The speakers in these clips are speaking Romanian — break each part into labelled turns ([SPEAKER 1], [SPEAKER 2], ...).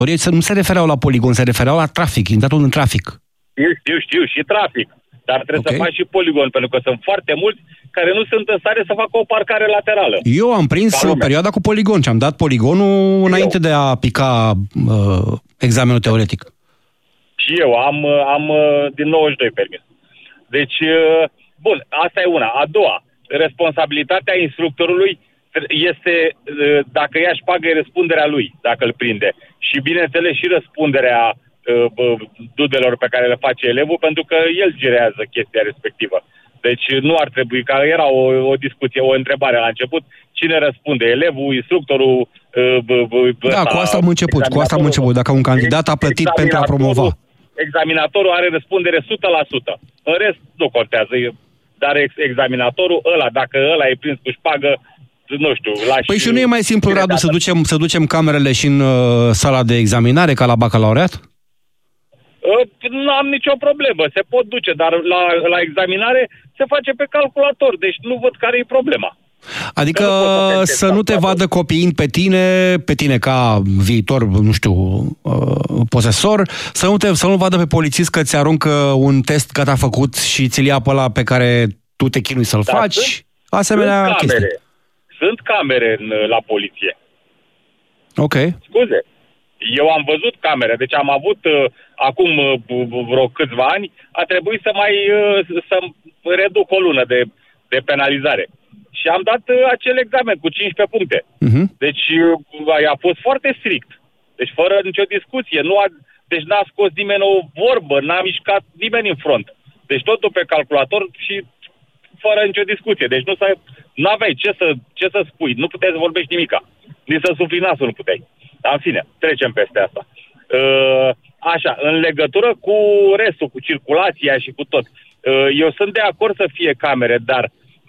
[SPEAKER 1] Nu se refereau la poligon, se refereau la trafic, intratul în trafic.
[SPEAKER 2] Știu, și trafic. Dar trebuie să faci și poligon, pentru că sunt foarte mulți care nu sunt în stare să facă o parcare laterală.
[SPEAKER 1] Eu am prins perioada cu poligon și am dat poligonul înainte de a pica examenul teoretic.
[SPEAKER 2] Și eu am din 92 permis. Deci, bun, asta e una. A doua, responsabilitatea instructorului este, dacă ia șpagă, e răspunderea lui, dacă îl prinde. Și bineînțeles și răspunderea dudelor pe care le face elevul, pentru că el girează chestia respectivă. Deci nu ar trebui, că era o discuție, o întrebare la început, cine răspunde, elevul, instructorul?
[SPEAKER 1] Da, cu asta am început, dacă un candidat a plătit pentru a promova.
[SPEAKER 2] Examinatorul are răspundere 100%. În rest nu contează, dar examinatorul ăla, dacă ăla e prins cu șpagă, nu știu,
[SPEAKER 1] Păi și nu e mai simplu, Radu, să ducem camerele și în sala de examinare ca la bacalaureat?
[SPEAKER 2] Nu am nicio problemă, se pot duce, dar la examinare se face pe calculator, deci nu văd care e problema.
[SPEAKER 1] Adică să nu te vadă copiind pe tine ca viitor, nu știu, posesor, să nu vadă pe polițist că ți aruncă un test gata făcut și ți-l ia pe ăla pe care tu te chinui să-l faci, asemenea chestii.
[SPEAKER 2] Sunt camere la poliție.
[SPEAKER 1] Ok.
[SPEAKER 2] Scuze. Eu am văzut camere, deci am avut acum vreo câțiva ani, a trebuit să reduc o lună de penalizare. Și am dat acel examen cu 15 puncte. Deci a fost foarte strict. Deci fără nicio discuție. Deci n-a scos nimeni o vorbă, n-a mișcat nimeni în front. Deci totul pe calculator și fără nicio discuție. Deci nu aveai ce să spui. Nu puteai să vorbești nimica. Nici să sufli nasul nu puteai. Dar în fine, trecem peste asta. Așa, în legătură cu restul, cu circulația și cu tot. Eu sunt de acord să fie camere, dar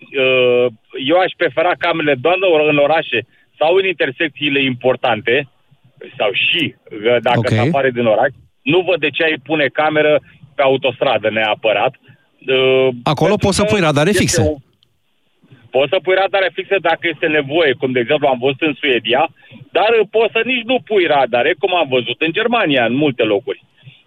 [SPEAKER 2] eu aș prefera camerele doar în orașe sau în intersecțiile importante, sau și dacă se apare din oraș. Nu văd de ce ai pune cameră pe autostradă neapărat.
[SPEAKER 1] Acolo poți să pui radare fixe.
[SPEAKER 2] Poți să pui radare fixe dacă este nevoie, cum de exemplu am văzut în Suedia, dar poți să nici nu pui radare, cum am văzut în Germania, în multe locuri.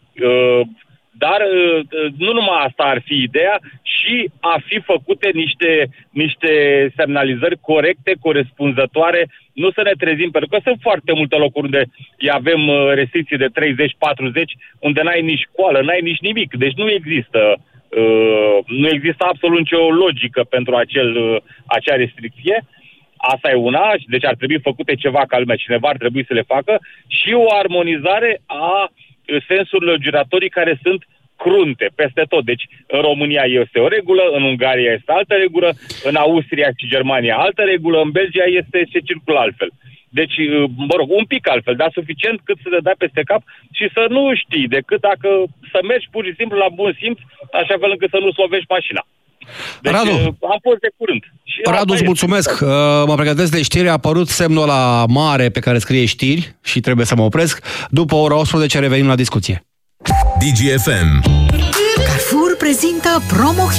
[SPEAKER 2] Dar nu numai asta ar fi ideea, și a fi făcute niște semnalizări corecte, corespunzătoare, nu să ne trezim, pentru că sunt foarte multe locuri unde avem restricții de 30-40, unde n-ai nici școală, n-ai nici nimic, deci nu există absolut nicio logică pentru acea restricție. Asta e una, deci ar trebui făcute ceva ca lumea, cineva ar trebui să le facă, și o armonizare a sensurilor giratorii care sunt crunte peste tot. Deci în România este o regulă, în Ungaria este altă regulă, în Austria și Germania altă regulă, în Belgia se circulă altfel. Deci, un pic altfel, dar suficient cât să te dai peste cap și să nu știi, decât dacă să mergi pur și simplu la bun simț, așa fel încât să nu slovești mașina. Deci,
[SPEAKER 1] Radu,
[SPEAKER 2] am fost de curând. Și
[SPEAKER 1] Radu, îți mulțumesc. Mă pregătesc de știri. A apărut semnul ăla mare pe care scrie știri și trebuie să mă opresc. După ora 11 revenim la discuție.
[SPEAKER 3] DGFM.
[SPEAKER 4] Carrefour prezintă promo